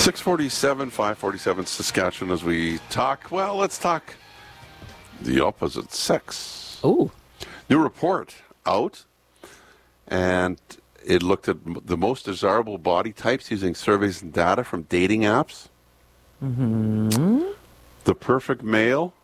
647, 547 Saskatchewan as we talk. Well, let's talk the opposite sex. Oh. New report out, and it looked at the most desirable body types using surveys and data from dating apps. Mm-hmm. The perfect male,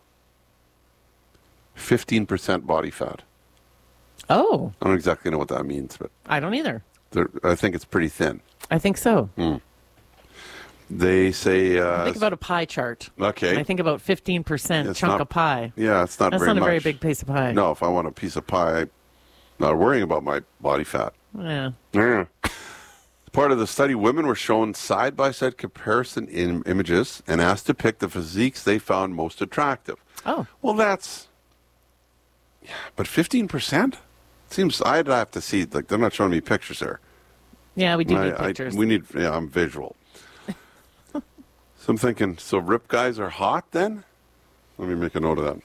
15% body fat. Oh. I don't exactly know what that means, but I don't either. I think it's pretty thin. I think so. They say... I think about a pie chart. Okay. And I think about 15% It's chunk not- of pie. Yeah, it's not That's very not much. a very big piece of pie. No, if I want a piece of pie, I'm not worrying about my body fat. Yeah. Yeah. Part of the study, women were shown side-by-side comparison images and asked to pick the physiques they found most attractive. Oh. Well, that's... Yeah, but 15%? Seems I'd have to see, like, they're not showing me pictures there. Yeah, we do need pictures. I'm visual. So I'm thinking, so rip guys are hot then? Let me make a note of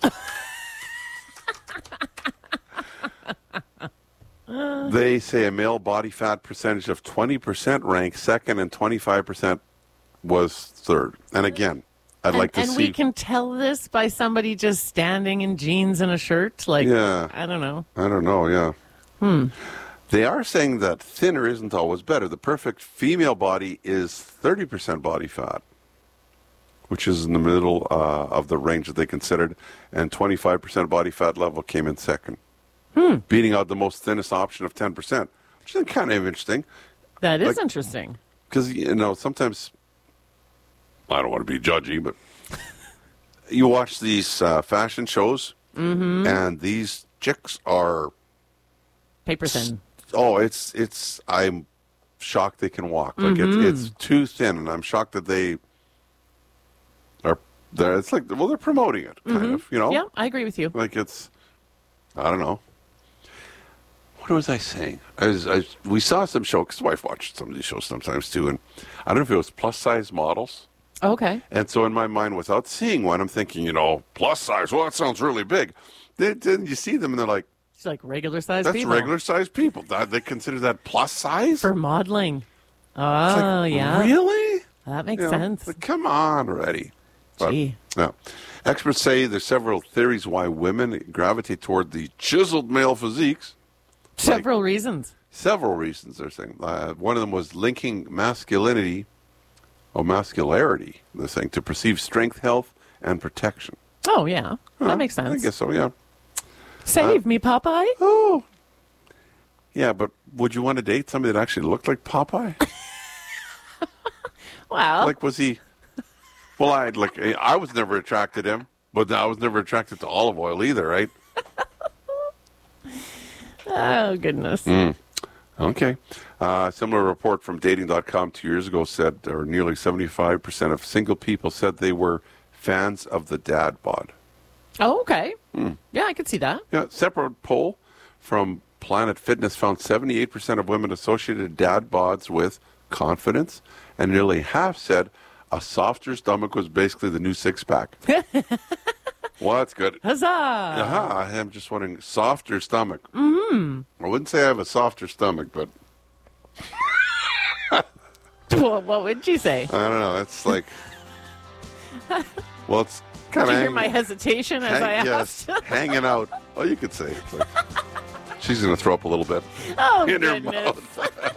that. They say a male body fat percentage of 20% ranked second and 25% was third. And again, I'd like to see... And we can tell this by somebody just standing in jeans and a shirt? Like, Yeah. I don't know. I don't know, yeah. They are saying that thinner isn't always better. The perfect female body is 30% body fat, which is in the middle of the range that they considered, and 25% body fat level came in second, beating out the most thinnest option of 10%, which is kind of interesting. That is Like- interesting. Because, sometimes, I don't want to be judgy, but you watch these fashion shows, and these chicks are... Paper thin. Oh, I'm shocked they can walk. Like it's too thin, and I'm shocked that it's like, well, they're promoting it, kind of, Yeah, I agree with you. Like I don't know. What was I saying? We saw some show, because my wife watched some of these shows sometimes too, and I don't know if it was plus-size models. Okay. And so in my mind, without seeing one, I'm thinking, plus size, well, that sounds really big. Then you see them, and they're like, It's like regular sized that's people. regular sized people. They consider that plus size? For modeling. It's Oh, like, yeah. Really? That makes sense. Like, come on already. But, Gee. no. Experts say there's several theories why women gravitate toward the chiseled male physiques. Several reasons. Several reasons, they're saying. One of them was linking mascularity, they're saying, to perceive strength, health, and protection. Oh, yeah. That makes sense. I guess so, yeah. Save me, Popeye. Oh. Yeah, but would you want to date somebody that actually looked like Popeye? Well, Like, was he... Well, I was never attracted to him, but I was never attracted to olive oil either, right? oh, goodness. Okay. Similar report from Dating.com 2 years ago said, or nearly 75% of single people said they were fans of the dad bod. Oh, okay. Yeah, I could see that. Yeah, separate poll from Planet Fitness found 78% of women associated dad bods with confidence, and nearly half said a softer stomach was basically the new six-pack. Well, that's good. Huzzah! I'm just wondering, softer stomach. I wouldn't say I have a softer stomach, but What would you say? I don't know. It's like, well, it's kind Did of you hear my hesitation as I asked? yes, hanging out. Oh, you could say it's like, she's going to throw up a little bit Oh, in her goodness. mouth.